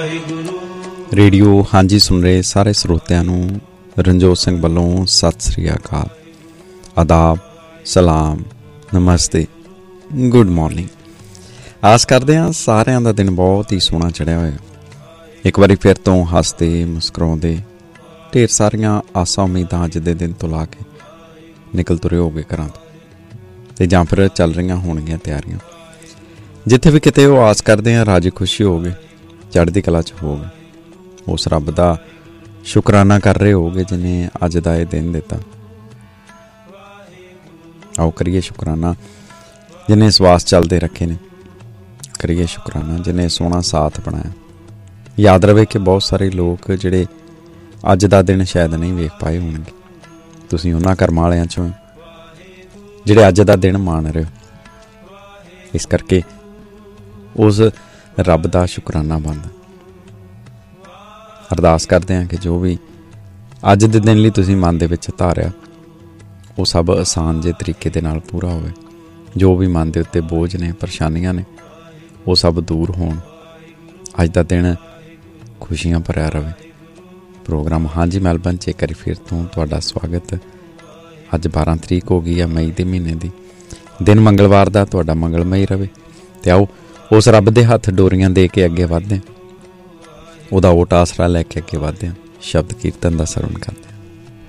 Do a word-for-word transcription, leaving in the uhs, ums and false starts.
Radio ਹਾਂਜੀ ਸੁਣ ਰਹੇ ਸਾਰੇ ਸਰੋਤਿਆਂ ਨੂੰ ਰਣਜੋਤ ਸਿੰਘ ਵੱਲੋਂ ਸਤਿ ਸ੍ਰੀ ਅਕਾਲ, ਆਦਾਬ, ਸਲਾਮ, ਨਮਸਤੇ, ਗੁੱਡ ਮਾਰਨਿੰਗ। ਆਸ ਕਰਦੇ ਹਾਂ ਸਾਰਿਆਂ ਦਾ ਦਿਨ ਬਹੁਤ ਹੀ ਸੋਹਣਾ ਚੜ੍ਹਿਆ ਹੋਇਆ। ਇੱਕ ਵਾਰੀ ਫਿਰ ਤੋਂ ਹੱਸਦੇ ਮੁਸਕਰਾਉਂਦੇ ਢੇਰ ਸਾਰੀਆਂ ਆਸਾਂ ਉਮੀਦਾਂ ਅੱਜ ਦੇ ਦਿਨ ਤੋਂ ਲਾ ਕੇ ਨਿਕਲ ਤੁਰੇ ਹੋਗੇ ਘਰਾਂ ਤੋਂ, ਅਤੇ ਜਾਂ ਫਿਰ ਚੱਲ ਰਹੀਆਂ ਹੋਣਗੀਆਂ ਤਿਆਰੀਆਂ। ਜਿੱਥੇ ਵੀ ਕਿਤੇ ਉਹ ਆਸ ਕਰਦੇ ਹਾਂ ਰਾਜੀ ਖੁਸ਼ੀ ਹੋਵੇ, ਚੜ੍ਹਦੀ ਕਲਾ 'ਚ ਹੋਵੇ। ਉਸ ਰੱਬ ਦਾ ਸ਼ੁਕਰਾਨਾ ਕਰ ਰਹੇ ਹੋਗੇ ਜਿਹਨੇ ਅੱਜ ਦਾ ਇਹ ਦਿਨ ਦਿੱਤਾ। ਆਓ ਕਰੀਏ ਸ਼ੁਕਰਾਨਾ ਜਿਹਨੇ ਸਵਾਸ ਚੱਲਦੇ ਰੱਖੇ ਨੇ, ਕਰੀਏ ਸ਼ੁਕਰਾਨਾ ਜਿਹਨੇ ਸੋਹਣਾ ਸਾਥ ਬਣਾਇਆ। ਯਾਦ ਰਵੇ ਕਿ ਬਹੁਤ ਸਾਰੇ ਲੋਕ ਜਿਹੜੇ ਅੱਜ ਦਾ ਦਿਨ ਸ਼ਾਇਦ ਨਹੀਂ ਵੇਖ ਪਾਏ ਹੋਣਗੇ, ਤੁਸੀਂ ਉਹਨਾਂ ਕਰਮਾਂ ਵਾਲਿਆਂ 'ਚੋਂ ਜਿਹੜੇ ਅੱਜ ਦਾ ਦਿਨ ਮਾਣ ਰਹੇ ਹੋ। ਇਸ ਕਰਕੇ ਉਸ ਰੱਬ ਦਾ ਸ਼ੁਕਰਾਨਾ ਬਣਦਾ। ਅਰਦਾਸ ਕਰਦੇ ਹਾਂ ਕਿ ਜੋ ਵੀ ਅੱਜ ਦੇ ਦਿਨ ਲਈ ਤੁਸੀਂ ਮਨ ਦੇ ਵਿੱਚ ਧਾਰਿਆ ਉਹ ਸਭ ਆਸਾਨ ਜਿਹੇ ਤਰੀਕੇ ਦੇ ਨਾਲ ਪੂਰਾ ਹੋਵੇ। ਜੋ ਵੀ ਮਨ ਦੇ ਉੱਤੇ ਬੋਝ ਨੇ, ਪਰੇਸ਼ਾਨੀਆਂ ਨੇ, ਉਹ ਸਭ ਦੂਰ ਹੋਣ। ਅੱਜ ਦਾ ਦਿਨ ਖੁਸ਼ੀਆਂ ਭਰਿਆ ਰਹੇ। ਪ੍ਰੋਗਰਾਮ ਹਾਂਜੀ ਮੈਲਬਨ 'ਚ ਇੱਕ ਵਾਰੀ ਫਿਰ ਤੋਂ ਤੁਹਾਡਾ ਸਵਾਗਤ। ਅੱਜ ਬਾਰਾਂ ਤਰੀਕ ਹੋ ਗਈ ਆ ਮਈ ਦੇ ਮਹੀਨੇ ਦੀ, ਦਿਨ ਮੰਗਲਵਾਰ ਦਾ। ਤੁਹਾਡਾ ਮੰਗਲਮਈ ਰਹੇ। ਅਤੇ ਆਓ ਉਸ ਰੱਬ ਦੇ ਹੱਥ ਡੋਰੀਆਂ ਦੇ ਕੇ ਅੱਗੇ ਵੱਧਦੇ ਹਾਂ, ਉਹਦਾ ਓਟ ਆਸਰਾ ਲੈ ਕੇ ਅੱਗੇ ਵੱਧਦੇ ਹਾਂ। ਸ਼ਬਦ ਕੀਰਤਨ ਦਾ ਸਰਵਣ ਕਰਦੇ ਹਾਂ।